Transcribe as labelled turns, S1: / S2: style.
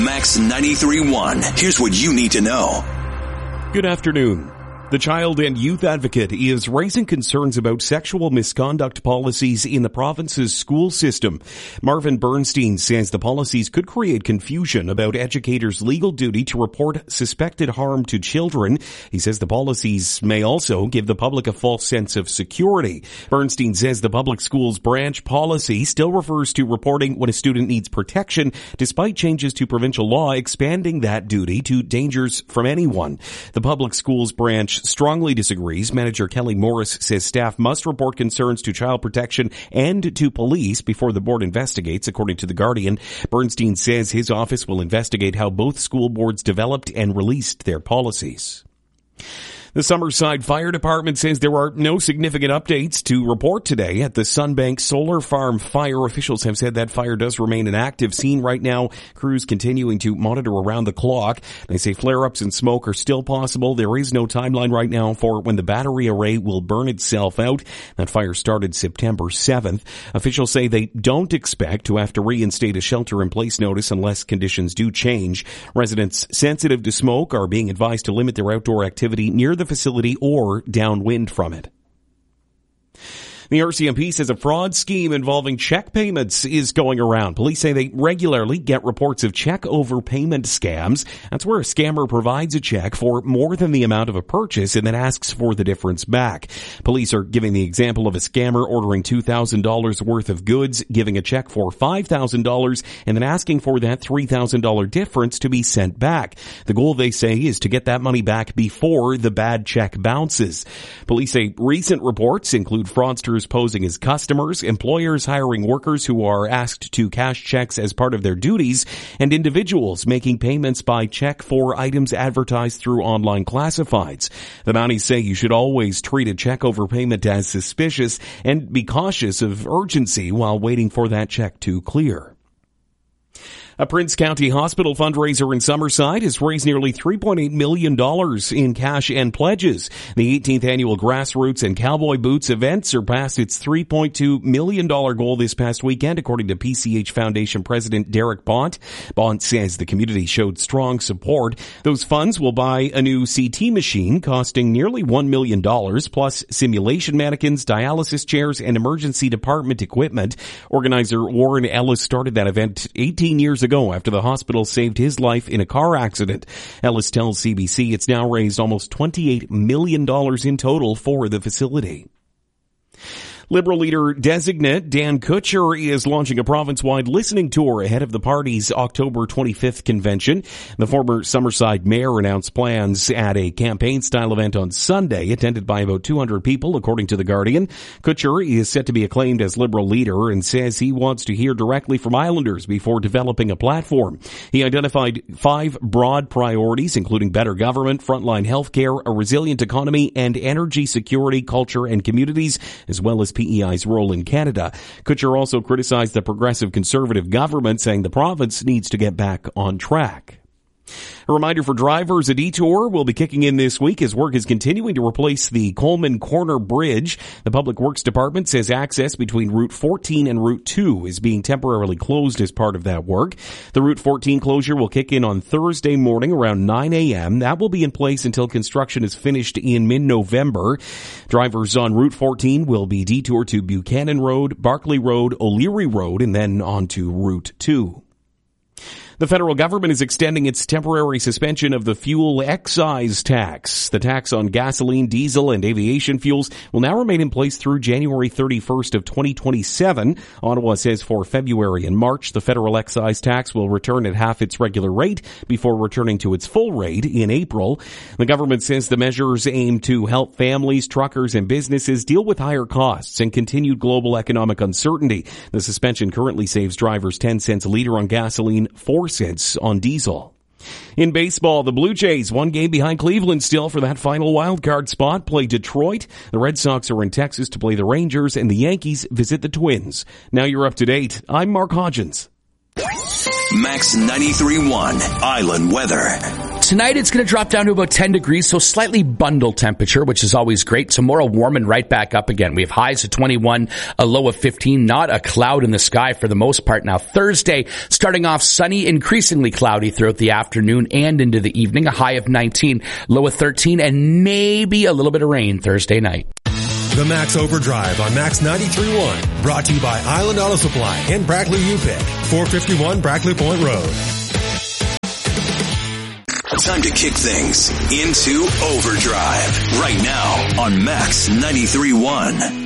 S1: TMX 93.1. Here's what you need to know.
S2: Good afternoon. The Child and Youth Advocate is raising concerns about sexual misconduct policies in the province's school system. Marvin Bernstein says the policies could create confusion about educators' legal duty to report suspected harm to children. He says the policies may also give the public a false sense of security. Bernstein says the public schools branch policy still refers to reporting when a student needs protection, despite changes to provincial law expanding that duty to dangers from anyone. The public schools branch strongly disagrees. Manager Kelly Morris says staff must report concerns to child protection and to police before the board investigates, according to The Guardian. Bernstein says his office will investigate how both school boards developed and released their policies. The Summerside Fire Department says there are no significant updates to report today at the Sunbank Solar Farm fire. Officials have said that fire does remain an active scene right now. Crews continuing to monitor around the clock. They say flare-ups and smoke are still possible. There is no timeline right now for when the battery array will burn itself out. That fire started September 7th. Officials say they don't expect to have to reinstate a shelter-in-place notice unless conditions do change. Residents sensitive to smoke are being advised to limit their outdoor activity near the facility or downwind from it. The RCMP says a fraud scheme involving check payments is going around. Police say they regularly get reports of check overpayment scams. That's where a scammer provides a check for more than the amount of a purchase and then asks for the difference back. Police are giving the example of a scammer ordering $2,000 worth of goods, giving a check for $5,000, and then asking for that $3,000 difference to be sent back. The goal, they say, is to get that money back before the bad check bounces. Police say recent reports include fraudsters posing as customers, employers hiring workers who are asked to cash checks as part of their duties, and individuals making payments by check for items advertised through online classifieds. The Mounties say you should always treat a check overpayment as suspicious and be cautious of urgency while waiting for that check to clear. A Prince County Hospital fundraiser in Summerside has raised nearly $3.8 million in cash and pledges. The 18th annual Grassroots and Cowboy Boots event surpassed its $3.2 million goal this past weekend, according to PCH Foundation President Derek Bont. Bont says the community showed strong support. Those funds will buy a new CT machine costing nearly $1 million, plus simulation mannequins, dialysis chairs, and emergency department equipment. Organizer Warren Ellis started that event 18 years ago after the hospital saved his life in a car accident. Ellis tells CBC it's now raised almost $28 million in total for the facility. Liberal leader designate Dan Kutcher is launching a province-wide listening tour ahead of the party's October 25th convention. The former Summerside mayor announced plans at a campaign-style event on Sunday, attended by about 200 people, according to The Guardian. Kutcher is set to be acclaimed as Liberal leader and says he wants to hear directly from Islanders before developing a platform. He identified 5 broad priorities, including better government, frontline healthcare, a resilient economy, and energy security, culture, and communities, as well as PEI's role in Canada. Kutcher also criticized the progressive Conservative government, saying the province needs to get back on track. A reminder for drivers, a detour will be kicking in this week as work is continuing to replace the Coleman Corner Bridge. The Public Works Department says access between Route 14 and Route 2 is being temporarily closed as part of that work. The Route 14 closure will kick in on Thursday morning around 9 a.m. That will be in place until construction is finished in mid-November. Drivers on Route 14 will be detoured to Buchanan Road, Barclay Road, O'Leary Road, and then on to Route 2. The federal government is extending its temporary suspension of the fuel excise tax. The tax on gasoline, diesel, and aviation fuels will now remain in place through January 31st of 2027. Ottawa says for February and March, the federal excise tax will return at half its regular rate before returning to its full rate in April. The government says the measures aim to help families, truckers, and businesses deal with higher costs and continued global economic uncertainty. The suspension currently saves drivers 10 cents a liter on gasoline, 4 cents on diesel. In baseball, the Blue Jays, one game behind Cleveland still for that final wildcard spot, play Detroit. The Red Sox are in Texas to play the Rangers, and the Yankees visit the Twins. Now you're up to date. I'm Mark Hodgins.
S1: Max 93.1 Island Weather.
S3: Tonight it's going to drop down to about 10 degrees, so slightly bundle temperature, which is always great. Tomorrow warming right back up again. We have highs of 21, a low of 15, not a cloud in the sky for the most part. Now Thursday, starting off sunny, increasingly cloudy throughout the afternoon and into the evening, a high of 19, low of 13, and maybe a little bit of rain Thursday night.
S4: The Max Overdrive on Max 93.1, brought to you by Island Auto Supply and Brackley UPick, 451 Brackley Point Road.
S1: Time to kick things into overdrive right now on Max 93.1.